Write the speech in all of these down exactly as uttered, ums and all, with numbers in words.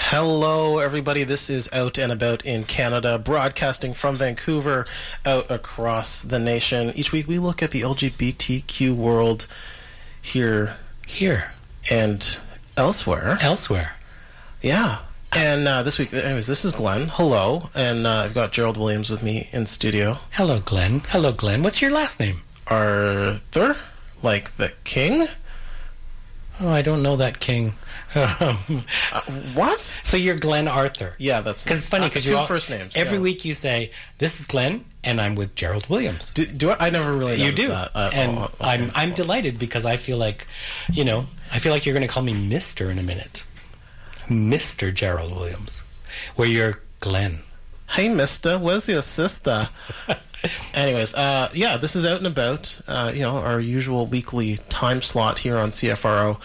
Hello, everybody. This is Out and About in Canada, broadcasting from Vancouver out across the nation. Each week we look at the L G B T Q world here, here, and elsewhere. Elsewhere. Yeah. And uh, this week, anyways, this is Glenn. Hello. And uh, I've got Gerald Williams with me in studio. Hello, Glenn. Hello, Glenn. What's your last name? Arthur? Like the king? Oh, I don't know that king. uh, what? So you're Glenn Arthur. Yeah, that's because it's funny because uh, you two all, first names. Every yeah. week you say, "This is Glenn," and I'm with Gerald Williams. Do, do I? I never really. You do, that. Uh, and oh, okay. I'm I'm delighted because I feel like, you know, I feel like you're going to call me Mister in a minute, Mister Gerald Williams, where you're Glenn. Hey, Mister, where's your sister? Anyways, uh, yeah, this is Out and About. Uh, you know, our usual weekly time slot here on C F R O.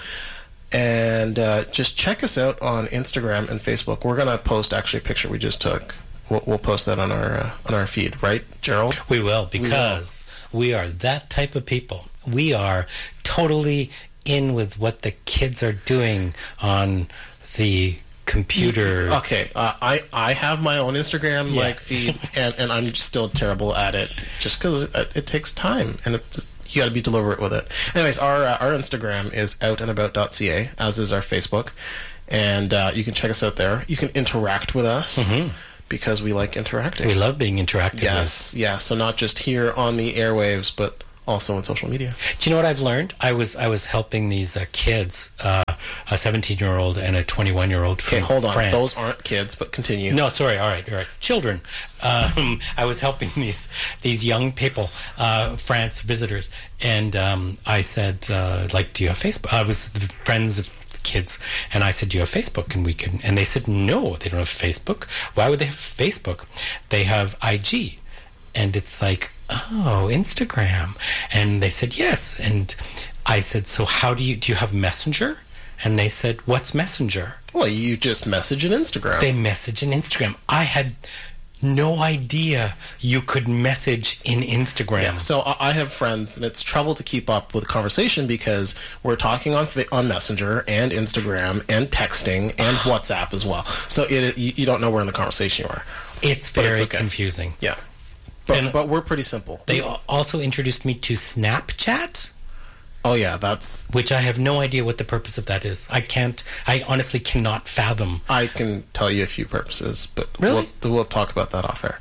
And uh, just check us out on Instagram and Facebook. We're going to post actually a picture we just took. We'll, we'll post that on our uh, on our feed, right, Gerald? We will, because we, will. we are that type of people. We are totally in with what the kids are doing on the computer. Okay, uh, I, I have my own Instagram yeah. like feed, and, and I'm still terrible at it just because it, it takes time, and it's, you got to be deliberate with it. Anyways, our uh, our Instagram is out and about dot c a, as is our Facebook, and uh, you can check us out there. You can interact with us mm-hmm. because we like interacting. We love being interactive. Yes, with. yeah. So not just here on the airwaves, but also on social media. Do you know what I've learned? I was I was helping these uh, kids, uh, a seventeen-year-old and a twenty-one-year-old from Okay, hold on. France. Those aren't kids, but continue. No, sorry. All right, all right. Children. Um, I was helping these these young people, uh, France visitors, and um, I said, uh, like, do you have Facebook? I was the friends of kids, and I said, do you have Facebook? And we can. And they said, no, they don't have Facebook. Why would they have Facebook? They have I G, and it's like, oh, Instagram. And they said, yes. And I said, so how do you, do you have Messenger? And they said, what's Messenger? Well, you just message an Instagram. They message in Instagram. I had no idea you could message in Instagram. Yeah, so I have friends, and it's trouble to keep up with the conversation because we're talking on on Messenger and Instagram and texting and WhatsApp as well. So it, you, you don't know where in the conversation you are. It's very it's okay. confusing. Yeah. But, but we're pretty simple. They also introduced me to Snapchat. Oh, yeah, that's... Which I have no idea what the purpose of that is. I can't... I honestly cannot fathom. I can tell you a few purposes, but really? we'll, we'll talk about that off air.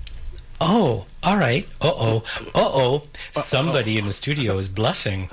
Oh, all right. Uh-oh. Uh-oh. Somebody in the studio is blushing.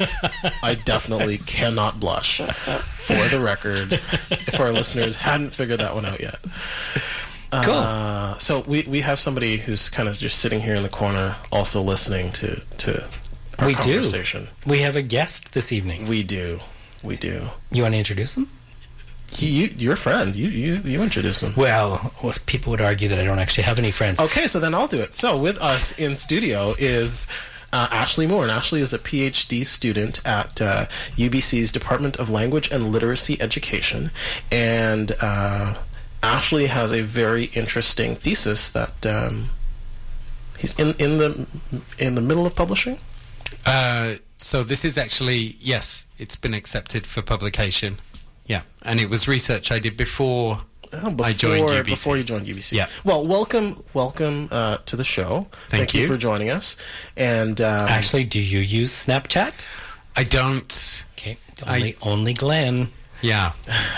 I definitely cannot blush, for the record, if our listeners hadn't figured that one out yet. Cool. Uh, so we, we have somebody who's kind of just sitting here in the corner, also listening to to our we conversation. Do. We have a guest this evening. We do. We do. You want to introduce him? You, your friend. You, you you introduce him. Well, people would argue that I don't actually have any friends. Okay, so then I'll do it. So with us in studio is uh, Ashley Moore, and Ashley is a P H D student at uh, U B C's Department of Language and Literacy Education, and uh, Ashley has a very interesting thesis that um, he's in, in the in the middle of publishing. Uh, so this is actually, yes, it's been accepted for publication. Yeah, and it was research I did before, oh, before I joined U B C. Before you joined U B C. Yeah. Well, welcome, welcome uh, to the show. Thank, Thank you. you for joining us. And um, Ashley, do you use Snapchat? I don't. Okay, only I, only Glenn. Yeah.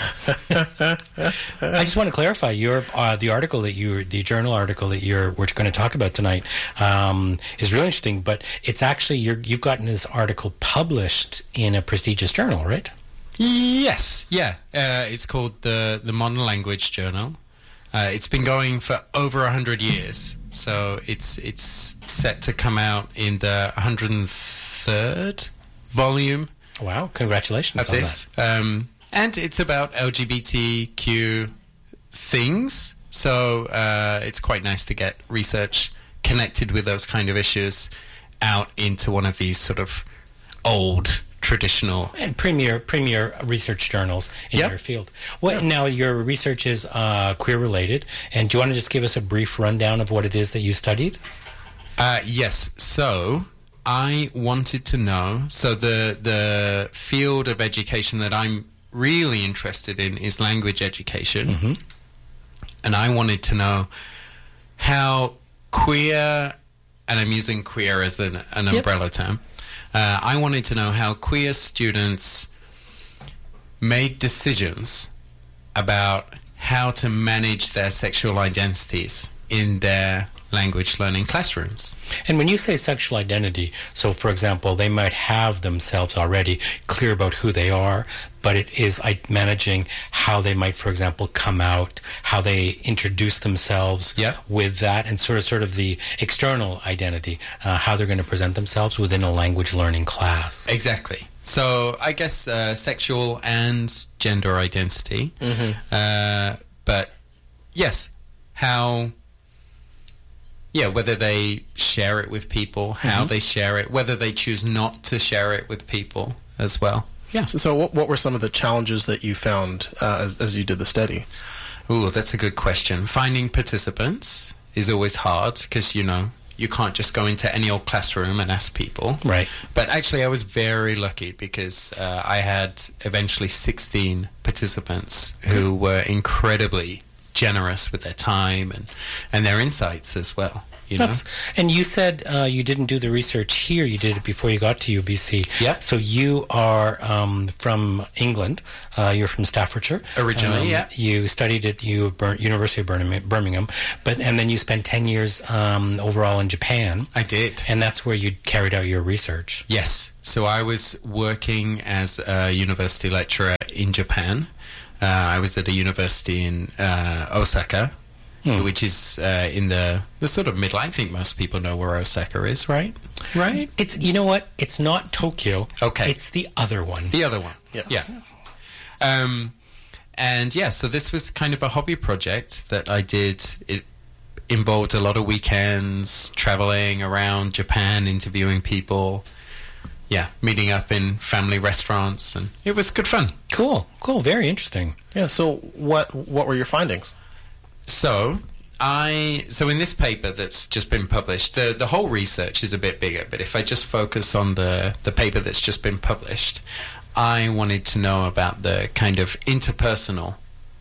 I just want to clarify your uh, the article that you the journal article that you're we're going to talk about tonight um, is really interesting, but it's actually you're, you've gotten this article published in a prestigious journal, right? Yes. Yeah. Uh, it's called the the Modern Language Journal. Uh, it's been going for over a hundred years, so it's it's set to come out in the one hundred third volume. Wow! Congratulations on this. that. Um, And it's about L G B T Q things, so uh, it's quite nice to get research connected with those kind of issues out into one of these sort of old, traditional... And premier premier research journals in yep. your field. Well, yeah. Now, your research is uh, queer-related, and do you want to just give us a brief rundown of what it is that you studied? Uh, yes, so... I wanted to know, so the the field of education that I'm really interested in is language education. Mm-hmm. And I wanted to know how queer, and I'm using queer as an, an yep. umbrella term, uh, I wanted to know how queer students made decisions about how to manage their sexual identities in their language learning classrooms. And when you say sexual identity, so for example, they might have themselves already clear about who they are, but it is managing how they might, for example, come out, how they introduce themselves yeah. with that, and sort of sort of the external identity, uh, how they're going to present themselves within a language learning class. Exactly. So I guess uh, sexual and gender identity, mm-hmm. uh, but yes, how... Yeah, whether they share it with people, how mm-hmm. they share it, whether they choose not to share it with people as well. Yeah. So, so what, what were some of the challenges that you found uh, as, as you did the study? Ooh, that's a good question. Finding participants is always hard because, you know, you can't just go into any old classroom and ask people. Right. But actually, I was very lucky because uh, I had eventually sixteen participants who were incredibly generous with their time and, and their insights as well. You know? That's, and you said uh, you didn't do the research here, you did it before you got to U B C. Yeah. So you are um, from England, uh, you're from Staffordshire. Originally, um, yeah. You studied at U Bur- University of Birmingham, but and then you spent ten years um, overall in Japan. I did. And that's where you carried out your research. Yes. So I was working as a university lecturer in Japan. Uh, I was at a university in uh, Osaka, hmm. which is uh, in the, the sort of middle. I think most people know where Osaka is, right? Right? It's, you know what? It's not Tokyo. Okay. It's the other one. The other one. Yes. Yeah. Um, and yeah, so this was kind of a hobby project that I did. It involved a lot of weekends, traveling around Japan, interviewing people. Yeah, meeting up in family restaurants, and it was good fun. Cool, cool, very interesting. Yeah. So, what what were your findings? So, I so in this paper that's just been published, the the whole research is a bit bigger. But if I just focus on the the paper that's just been published, I wanted to know about the kind of interpersonal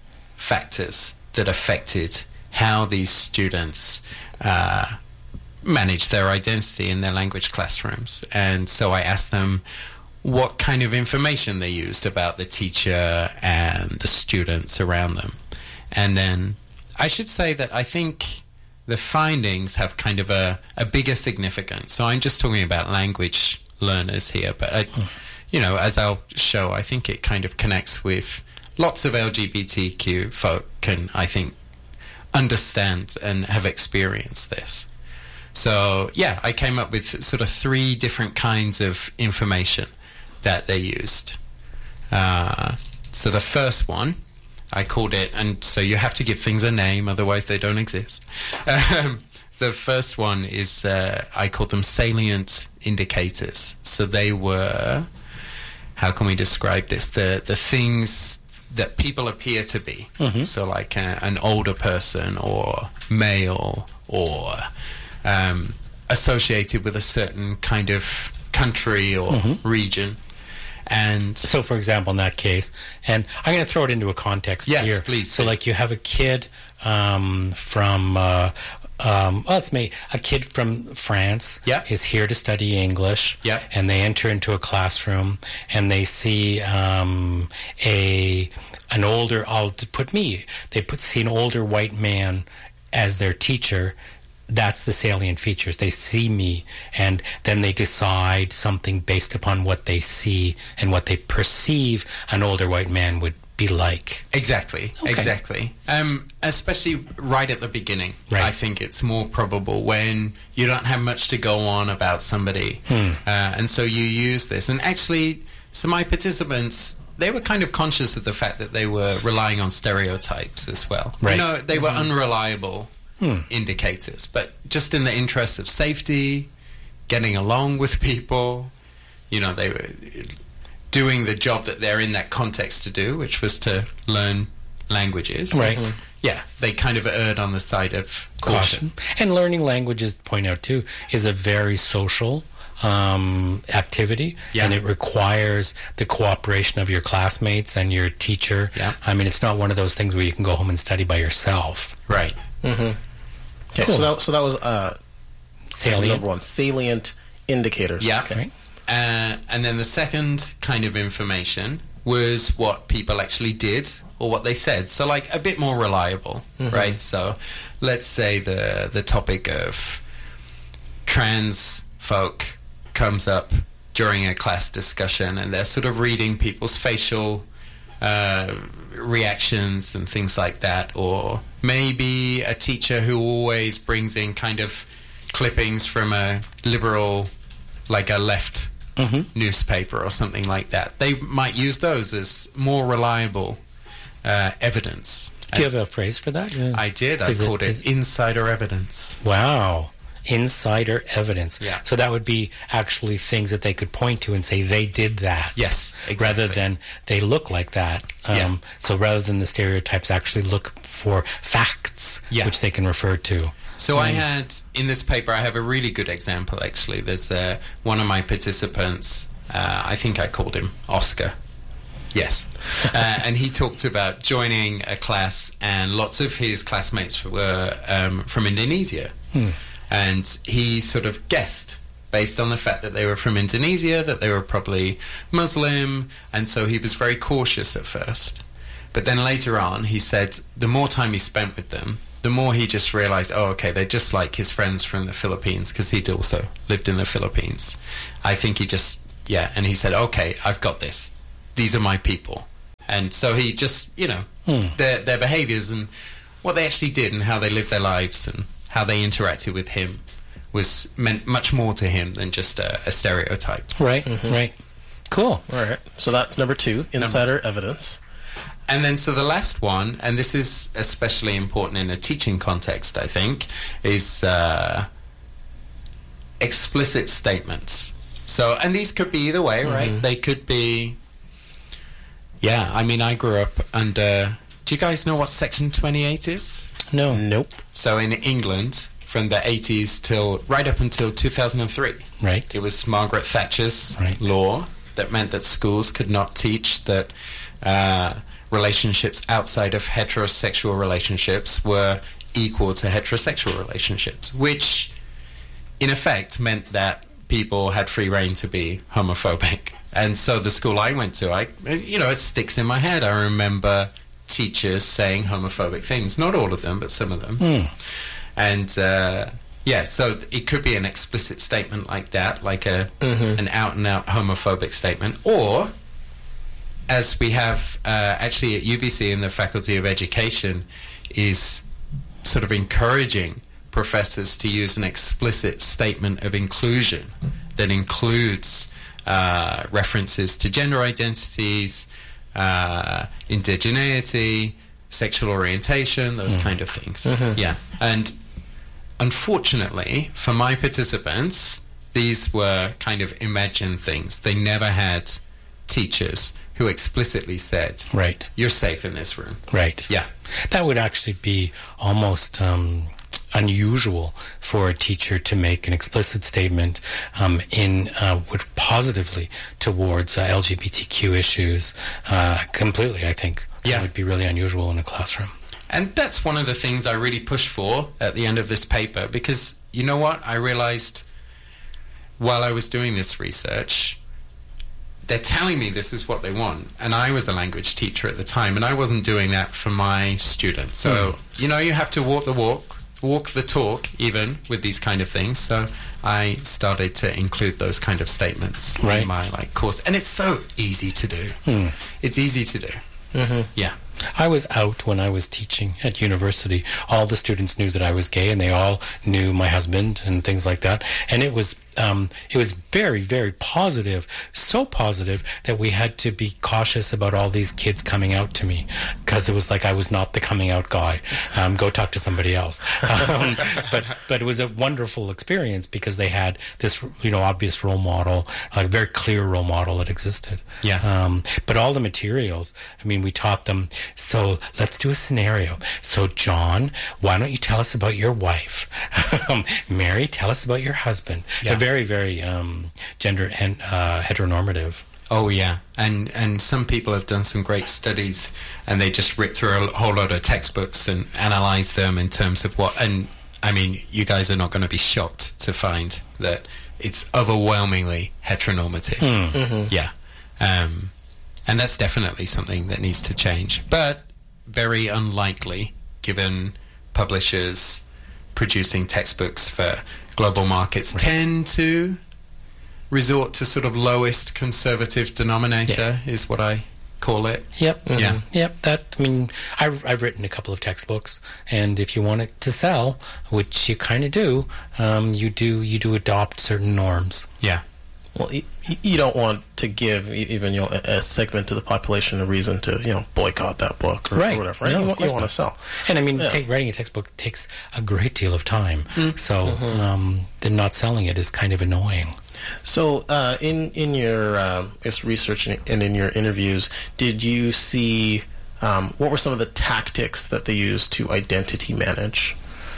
factors that affected how these students Uh, manage their identity in their language classrooms. And so I asked them what kind of information they used about the teacher and the students around them. And then I should say that I think the findings have kind of a, a bigger significance. So I'm just talking about language learners here, but I, you know, as I'll show, I think it kind of connects with lots of L G B T Q folk can, I think, understand and have experienced this. So, yeah, I came up with sort of three different kinds of information that they used. Uh, so the first one, I called it, and so you have to give things a name, otherwise they don't exist. Um, the first one is, uh, I called them salient indicators. So they were, how can we describe this? The, the things that people appear to be. Mm-hmm. So like a, an older person or male or... Um, associated with a certain kind of country or mm-hmm. region. And so, for example, in that case, and I'm going to throw it into a context yes, here. Please. So, like, you have a kid um, from, uh, um, well, it's me, a kid from France yeah. is here to study English, yeah. and they enter into a classroom, and they see um, a an older, I'll put me, they put see an older white man as their teacher. That's the salient features. They see me, and then they decide something based upon what they see and what they perceive an older white man would be like. Exactly, okay. exactly. Um, especially right at the beginning. Right. I think it's more probable when you don't have much to go on about somebody. Hmm. Uh, and so you use this. And actually, so my participants, they were kind of conscious of the fact that they were relying on stereotypes as well. Right. You know, they were mm-hmm. unreliable Hmm. indicators, but just in the interest of safety, getting along with people, you know, they were doing the job that they're in that context to do, which was to learn languages. Right. Mm-hmm. Yeah, they kind of erred on the side of caution. caution. And learning languages, point out too, is a very social um, activity, Yeah. and it requires the cooperation of your classmates and your teacher. Yeah. I mean, it's not one of those things where you can go home and study by yourself. Right. Okay, Cool. so that so that was uh, Salient. number one, salient indicators. Yeah. Okay. Right. Uh, and then the second kind of information was what people actually did or what they said. So like a bit more reliable, right? So let's say the the topic of trans folk comes up during a class discussion, and they're sort of reading people's facial uh, reactions and things like that. Or maybe a teacher who always brings in kind of clippings from a liberal, like a left Mm-hmm. newspaper or something like that. They might use those as more reliable uh, evidence. Do you have a phrase for that? Yeah. I did. I Is it- called it, is- insider evidence. Wow. Insider evidence. Yeah. So that would be actually things that they could point to and say they did that. Yes, exactly. Rather than they look like that. Um, Yeah. So rather than the stereotypes, actually look for facts Yeah. which they can refer to. So I had, in this paper, I have a really good example, actually. There's uh, one of my participants, uh, I think I called him Oscar. Yes. uh, and he talked about joining a class, and lots of his classmates were um, from Indonesia. And he sort of guessed, based on the fact that they were from Indonesia, that they were probably Muslim, and so he was very cautious at first. But then later on, he said the more time he spent with them, the more he just realized, oh, okay, they're just like his friends from the Philippines, because he'd also lived in the Philippines. I think he just, yeah, and he said, okay, I've got this. These are my people. And so he just, you know, Hmm. their, their behaviors and what they actually did and how they lived their lives and how they interacted with him was meant much more to him than just a, a stereotype. Right, right. Cool. All right. So that's number two, insider evidence. And then, so the last one, and this is especially important in a teaching context, I think, is uh, explicit statements. So, and these could be either way, right? They could be, yeah, I mean, I grew up under, do you guys know what Section twenty-eight is? No. Nope. So in England, from the eighties till, right up until two thousand three, Right. it was Margaret Thatcher's Right. law that meant that schools could not teach that uh, relationships outside of heterosexual relationships were equal to heterosexual relationships, which in effect meant that people had free reign to be homophobic. And so the school I went to, I, you know, it sticks in my head. I remember teachers saying homophobic things, not all of them, but some of them. Hmm. And uh, yeah, so it could be an explicit statement like that, like a an out and out homophobic statement, or as we have uh, actually at U B C in the Faculty of Education, is sort of encouraging professors to use an explicit statement of inclusion that includes uh, references to gender identities, uh, indigeneity, sexual orientation, those kind of things. Yeah, and unfortunately for my participants, these were kind of imagined things. They never had teachers who explicitly said, Right. "You're safe in this room." Right. Yeah. That would actually be almost um, unusual for a teacher to make an explicit statement um, in uh, would positively towards uh, L G B T Q issues. Uh, completely, I think. Yeah. That would be really unusual in a classroom. And that's one of the things I really pushed for at the end of this paper, because you know what? I realized while I was doing this research, they're telling me this is what they want. And I was a language teacher at the time, and I wasn't doing that for my students. So, you know, you have to walk the walk, walk the talk, even with these kind of things. So I started to include those kind of statements Right. in my like course. And it's so easy to do. Hmm. It's easy to do. Yeah. I was out when I was teaching at university. All the students knew that I was gay, and they all knew my husband and things like that. And it was um, it was very, very positive, so positive that we had to be cautious about all these kids coming out to me, because it was like I was not the coming out guy. Um, go talk to somebody else. Um, but but it was a wonderful experience because they had this, you know, obvious role model, like very clear role model that existed. Yeah. Um, but all the materials, I mean, we taught them, so let's do a scenario. So, John, why don't you tell us about your wife? um, Mary, tell us about your husband. Yeah. very, very um, gender and uh, heteronormative. Oh yeah, and and some people have done some great studies, and they just rip through a whole lot of textbooks and analyze them in terms of what. And I mean, you guys are not going to be shocked to find that it's overwhelmingly heteronormative. Mm. Mm-hmm. Yeah, um, and that's definitely something that needs to change, but very unlikely given publishers producing textbooks for global markets Right. tend to resort to sort of lowest conservative denominator, Yes. is what I call it. Yep. Yeah. Yep. That, I mean, I've, I've written a couple of textbooks, and if you want it to sell, which you kind of do, um, you do you do adopt certain norms. Yeah. Well, you, you don't want to give e- even you know a, a segment of the population a reason to you know boycott that book or, Right. or whatever. Right? No, you of want, you course want not. to sell. And I mean, Yeah. take, writing a textbook takes a great deal of time, so Mm-hmm. um, then not selling it is kind of annoying. So, uh, in in your um, I guess research and and in your interviews, did you see um, what were some of the tactics that they used to identity manage?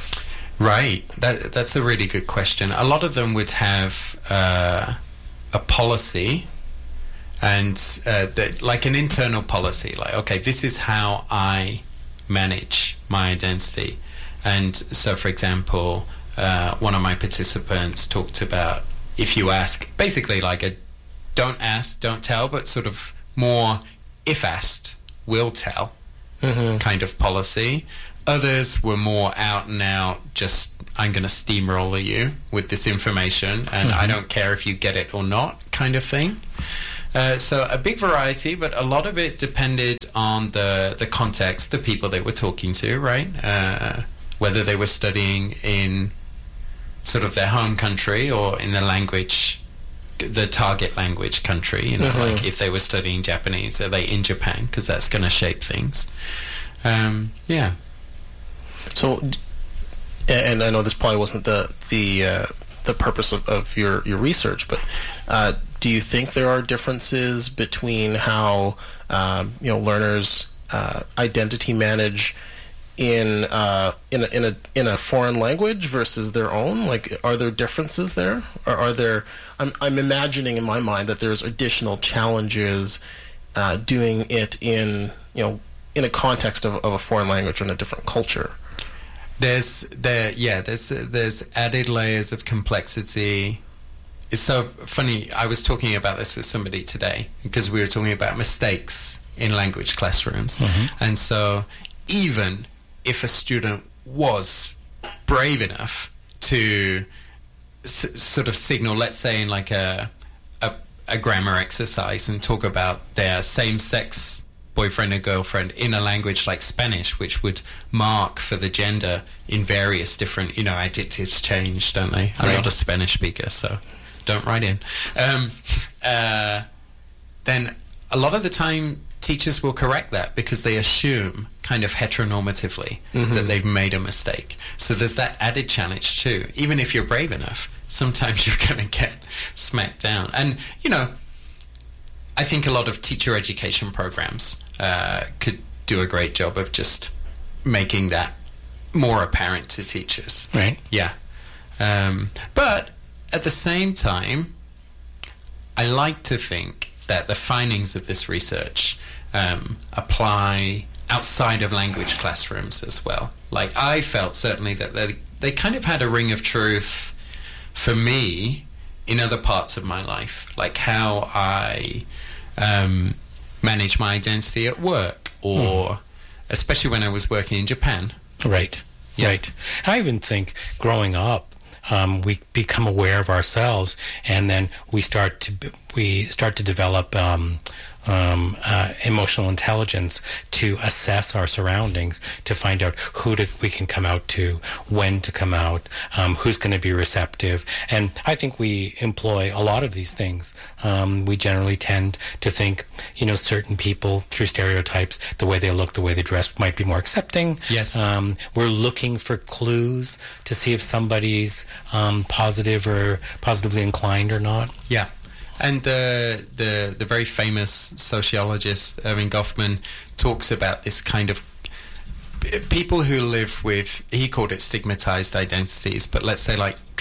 Right. That that's a really good question. A lot of them would have uh, a policy, and uh, that, like an internal policy, like, okay, this is how I manage my identity. And so, for example, uh, one of my participants talked about, if you ask, basically like a don't ask, don't tell, but sort of more if asked, will tell Mm-hmm. kind of policy. Others were more out and out, just I'm going to steamroller you with this information, and I don't care if you get it or not, kind of thing. Uh, so a big variety, but a lot of it depended on the the context, the people they were talking to, right? Uh, whether they were studying in sort of their home country or in the language, the target language country. You know, Mhm. like if they were studying Japanese, are they in Japan? Because that's going to shape things. Um, yeah. So, d- and I know this probably wasn't the the uh, the purpose of, of your, your research, but uh, do you think there are differences between how um, you know learners uh, identity manage in uh, in a, in a in a foreign language versus their own? Like, are there differences there, or are there? I'm I'm imagining in my mind that there's additional challenges uh, doing it in you know in a context of, of a foreign language or in a different culture. There's there yeah there's there's added layers of complexity. It's so funny. I was talking about this with somebody today because we were talking about mistakes in language classrooms, and so even if a student was brave enough to s- sort of signal, let's say in like a, a a grammar exercise, and talk about their same-sex boyfriend and girlfriend in a language like Spanish, which would mark for the gender in various different, you know, adjectives change, don't they? I'm Right. not a Spanish speaker, so don't write in. Um, uh, then a lot of the time teachers will correct that because they assume kind of heteronormatively Mhm. that they've made a mistake. So there's that added challenge too. Even if you're brave enough, sometimes you're going to get smacked down. And, you know, I think a lot of teacher education programs uh, could do a great job of just making that more apparent to teachers. Right. Yeah. Um, but at the same time, I like to think that the findings of this research um, apply outside of language classrooms as well. Like, I felt certainly that they, they kind of had a ring of truth for me in other parts of my life, like how I um, manage my identity at work, or especially when I was working in Japan. Right. Yeah. Right. I even think growing up, um, we become aware of ourselves, and then we start to b- we start to develop um, um, uh, emotional intelligence to assess our surroundings, to find out who to, we can come out to, when to come out, um, who's going to be receptive. And I think we employ a lot of these things. Um, we generally tend to think, you know, certain people through stereotypes, the way they look, the way they dress, might be more accepting. Yes. Um, we're looking for clues to see if somebody's um, positive or positively inclined or not. Yeah. And the the the very famous sociologist Erving Goffman talks about this kind of people who live with, he called it stigmatized identities, but let's say like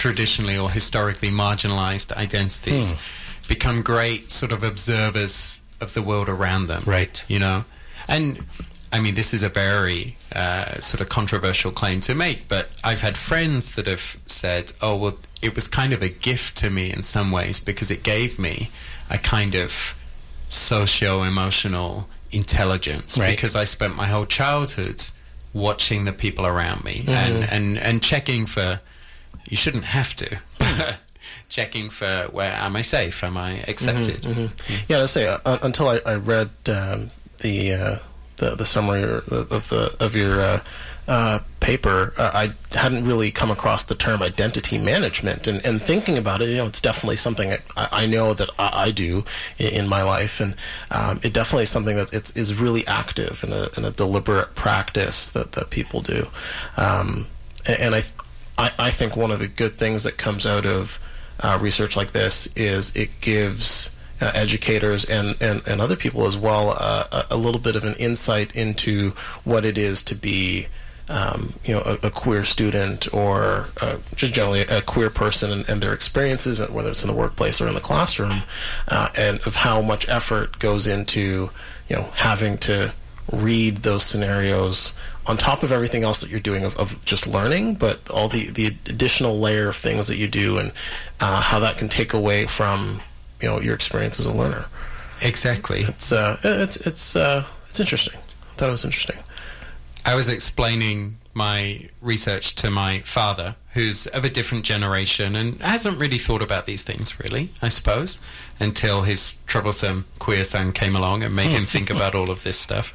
traditionally or historically marginalized identities Hmm. become great sort of observers of the world around them. Right. You know? And, I mean, this is a very uh, sort of controversial claim to make, but I've had friends that have said, oh, well, it was kind of a gift to me in some ways because it gave me a kind of socio-emotional intelligence, Right. because I spent my whole childhood watching the people around me and, and, and checking for, you shouldn't have to, checking for where am I safe, am I accepted. Mm-hmm. Yeah, I say uh, until I, I read um, the, uh, the the summary or the, of the of your uh, uh, paper, uh, I hadn't really come across the term identity management, and, and thinking about it, you know, it's definitely something I, I know that I, I do in, in my life, and um, it definitely is something that it's, is really active and a, and a deliberate practice that, that people do, um, and, and I, I I think one of the good things that comes out of uh, research like this is it gives Uh, educators and, and, and other people as well uh, a, a little bit of an insight into what it is to be um, you know a, a queer student or uh, just generally a queer person and, and their experiences, whether it's in the workplace or in the classroom, uh, and of how much effort goes into you know having to read those scenarios on top of everything else that you're doing of, of just learning, but all the, the additional layer of things that you do and uh, how that can take away from you know your experience as a learner. Exactly. It's uh, it's it's uh, it's interesting. I thought it was interesting. I was explaining my research to my father, who's of a different generation and hasn't really thought about these things, really, I suppose, until his troublesome queer son came along and made him think about all of this stuff.